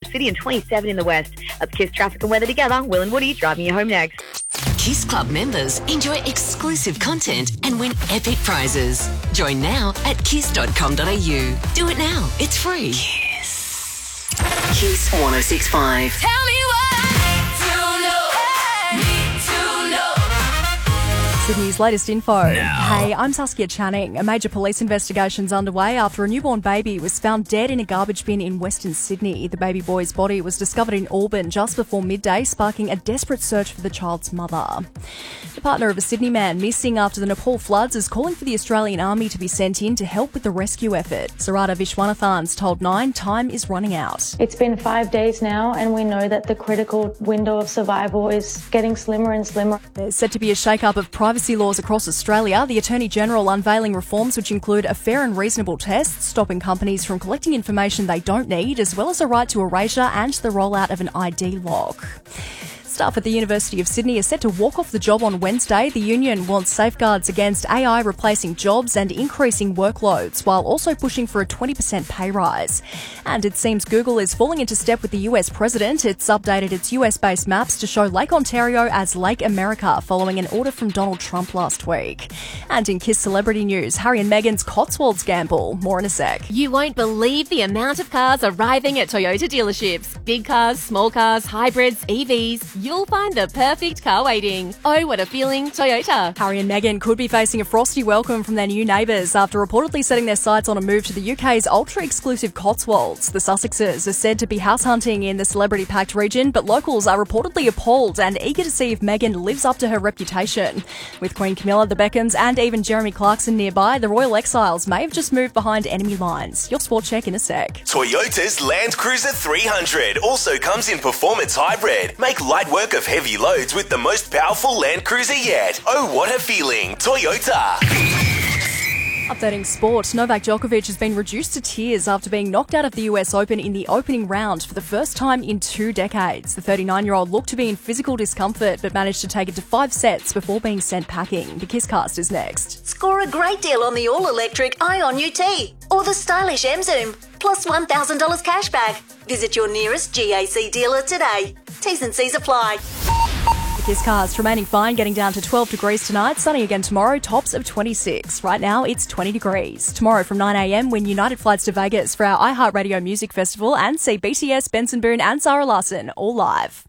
City and 27 in the west. That's Kiss traffic and weather together. Will and Woody driving you home next. Kiss Club members enjoy exclusive content and win epic prizes. Join now at kiss.com.au. Do it now. It's free. Kiss. Kiss 106.5. Tell me what to know. Need to know. Sydney's latest info. Hey, I'm Saskia Channing. A major police investigation's underway after a newborn baby was found dead in a garbage bin in Western Sydney. The baby boy's body was discovered in Auburn just before midday, sparking a desperate search for the child's mother. The partner of a Sydney man missing after the Nepal floods is calling for the Australian Army to be sent in to help with the rescue effort. Sarada Vishwanathan's told Nine time is running out. It's been 5 days now, and we know that the critical window of survival is getting slimmer and slimmer. There's set to be a shake-up of privacy laws across Australia. The Attorney-General unveiling reforms which include a fair and reasonable test, stopping companies from collecting information they don't need, as well as a right to erasure and the rollout of an ID lock. Staff at the University of Sydney are set to walk off the job on Wednesday. The union wants safeguards against AI replacing jobs and increasing workloads, while also pushing for a 20% pay rise. And it seems Google is falling into step with the US president. It's updated its US-based maps to show Lake Ontario as Lake America, following an order from Donald Trump last week. And in Kiss celebrity news, Harry and Meghan's Cotswolds gamble. More in a sec. You won't believe the amount of cars arriving at Toyota dealerships. Big cars, small cars, hybrids, EVs. You'll find the perfect car waiting. Oh, what a feeling, Toyota. Harry and Meghan could be facing a frosty welcome from their new neighbours after reportedly setting their sights on a move to the UK's ultra-exclusive Cotswolds. The Sussexes are said to be house hunting in the celebrity-packed region, but locals are reportedly appalled and eager to see if Meghan lives up to her reputation. With Queen Camilla, the Beckhams and even Jeremy Clarkson nearby, the Royal Exiles may have just moved behind enemy lines. Your sport check in a sec. Toyota's Land Cruiser 300 also comes in performance hybrid. Make light work of heavy loads with the most powerful Land Cruiser yet. Oh, what a feeling. Toyota. Updating sport, Novak Djokovic has been reduced to tears after being knocked out of the US Open in the opening round for the first time in 2 decades. The 39-year-old looked to be in physical discomfort but managed to take it to 5 sets before being sent packing. The Kisscast is next. Score a great deal on the all-electric Ion UT or the stylish M-Zoom, plus $1,000 cash back. Visit your nearest GAC dealer today. T's and C's apply. The Kisscast remaining fine, getting down to 12 degrees tonight, sunny again tomorrow, tops of 26. Right now, it's 20 degrees. Tomorrow from 9am, win United flights to Vegas for our iHeartRadio Music Festival and see BTS, Benson Boone and Sarah Larson all live.